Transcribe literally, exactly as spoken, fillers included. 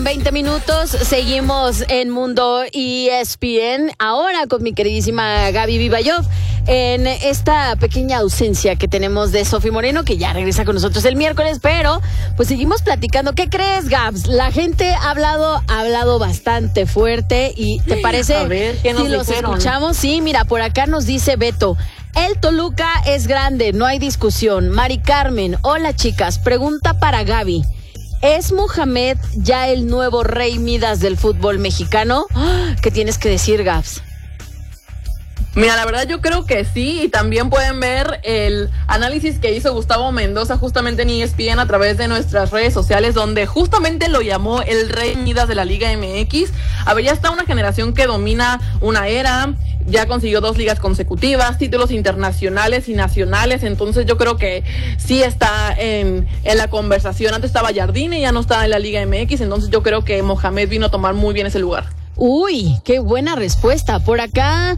veinte minutos. Seguimos en Mundo E S P N. Ahora con mi queridísima Gaby Vibayov. En esta pequeña ausencia que tenemos de Sofi Moreno, que ya regresa con nosotros el miércoles, pero pues seguimos platicando. ¿Qué crees, Gabs? La gente ha hablado, ha hablado bastante fuerte y ¿te parece? A ver, ¿qué nos si los dijeron? escuchamos? Sí, mira, por acá nos dice Beto. El Toluca es grande, no hay discusión. Mari Carmen, hola chicas, pregunta para Gaby. ¿Es Mohamed ya el nuevo rey Midas del fútbol mexicano? ¿Qué tienes que decir, Gabs? Mira, la verdad yo creo que sí, y también pueden ver el análisis que hizo Gustavo Mendoza justamente en E S P N a través de nuestras redes sociales, donde justamente lo llamó el rey Midas de la Liga M X. A ver, ya está una generación que domina una era, ya consiguió dos ligas consecutivas, títulos internacionales y nacionales, entonces yo creo que sí está en, en la conversación. Antes estaba Jardine y ya no está en la Liga M X, entonces yo creo que Mohamed vino a tomar muy bien ese lugar. Uy, qué buena respuesta. Por acá